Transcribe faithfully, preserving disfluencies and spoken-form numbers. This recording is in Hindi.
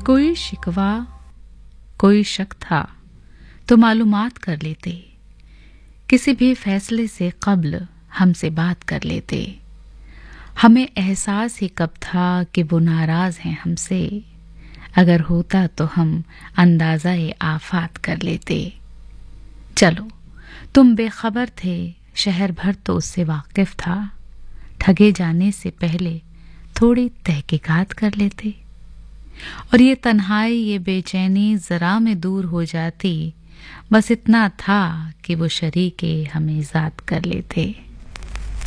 कोई शिकवा कोई शक था तो मालूमात कर लेते, किसी भी फैसले से कब्ल हमसे बात कर लेते। हमें एहसास ही कब था कि वो नाराज हैं हमसे, अगर होता तो हम अंदाज़ा ए आफात कर लेते। चलो तुम बेखबर थे, शहर भर तो उससे वाकिफ था, ठगे जाने से पहले थोड़ी तहकीकात कर लेते। और ये तन्हाई ये बेचैनी जरा में दूर हो जाती, बस इतना था कि वो शरीके हमें ज़ात कर लेते।